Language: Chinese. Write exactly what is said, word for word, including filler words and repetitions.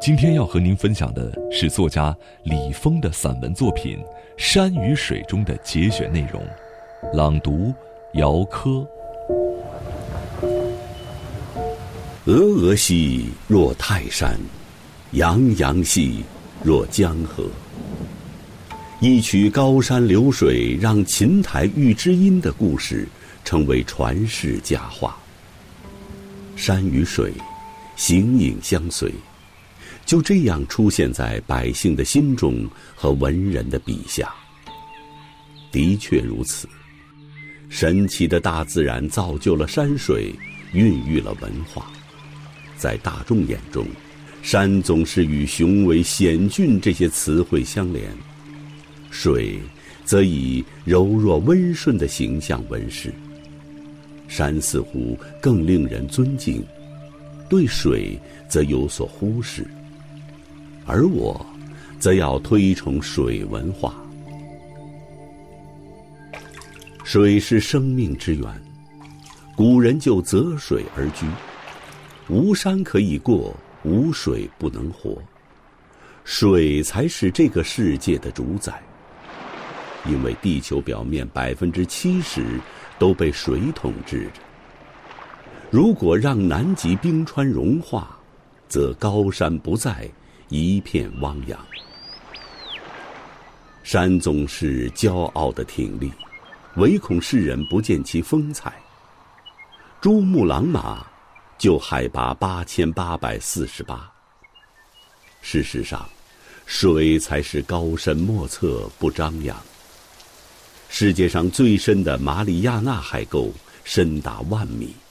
今天要和您分享的是作家李峰的散文作品《山与水》中的节选内容，朗读姚科。 峨峨兮若泰山，洋洋兮若江河。一曲高山流水让琴台遇知音的故事成为传世佳话。山与水形影相随，就这样出现在百姓的心中和文人的笔下。的确如此，神奇的大自然造就了山水，孕育了文化。在大众眼中，山总是与雄伟险峻这些词汇相连，水则以柔弱温顺的形象问世。山似乎更令人尊敬，对水则有所忽视，而我则要推崇水文化。水是生命之源，古人就择水而居，无山可以过，无水不能活。水才是这个世界的主宰，因为地球表面百分之七十都被水统治着。如果让南极冰川融化，则高山不再，一片汪洋。山总是骄傲地挺立，唯恐世人不见其风采。珠穆朗玛就海拔八千八百四十八。事实上，水才是高深莫测，不张扬。世界上最深的马里亚纳海沟深达万米，